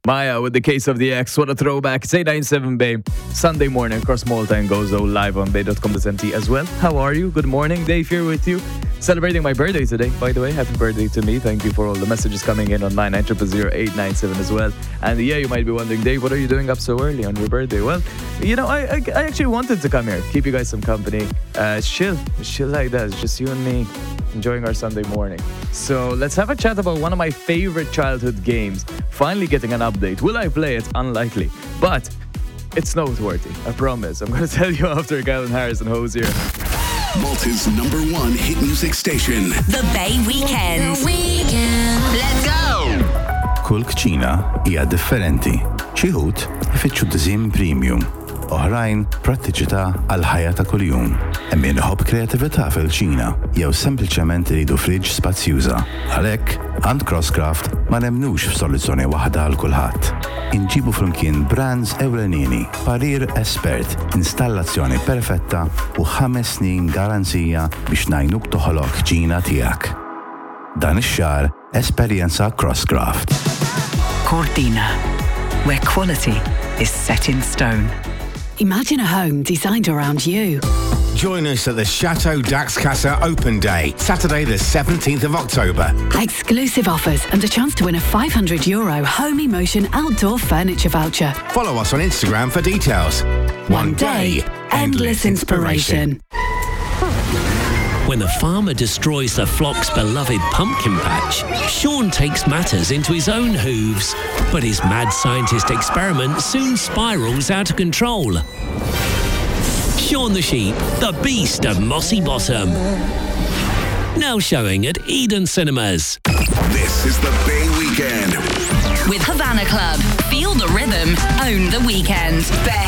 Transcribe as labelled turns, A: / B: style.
A: Maya with the Case of the X. What a throwback. It's 897 Bay. Sunday morning across Malta and Gozo, live on bay.com.mt as well. How are you? Good morning. Dave here with you. Celebrating my birthday today, by the way. Happy birthday to me. Thank you for all the messages coming in on 9900897 as well. And yeah, you might be wondering, Dave, what are you doing up so early on your birthday? Well, you know, I actually wanted to come here, keep you guys some company. It's chill like that. It's just you and me enjoying our Sunday morning. So let's have a chat about one of my favorite childhood games. Finally getting an update. Will I play it? Unlikely. But it's noteworthy. I promise. I'm going to tell you after Calvin Harris and Hosier.
B: Malta's #1 hit music station.
C: The Bay Weekend. Let's go!
D: Kull kċina hija differenti. Xi ħud ifittxu diżin premium, oħrajn prattiċità għal ħajja ta' kuljum. Hemm min iħobb kreatività fil-ċina jew sempliċement iridu friġġ spazzjuża. Għalhekk għand Crosscraft ma nemmnux f'soluzzjoni waħda għal kulħadd. Inġibu flimkien brands ewlenini, parir espert, installazzjoni perfetta u 5 snin garanzija biex ngħinuk toħolok ċina tiegħek. Dan ix-xahar esperjenza Crosscraft.
E: Cordina, where quality is set in stone. Imagine a home designed around you.
F: Join us at the Chateau Dax Casa Open Day, Saturday the 17th of October.
E: Exclusive offers and a chance to win a €500 Home Emotion outdoor furniture voucher.
F: Follow us on Instagram for details.
E: One day, endless inspiration.
G: When the farmer destroys the flock's beloved pumpkin patch, Sean takes matters into his own hooves. But his mad scientist experiment soon spirals out of control. Sean the Sheep, the Beast of Mossy Bottom. Now showing at Eden Cinemas.
B: This is the Bay Weekend.
C: With Havana Club. Feel the rhythm. Own the weekend. Bay.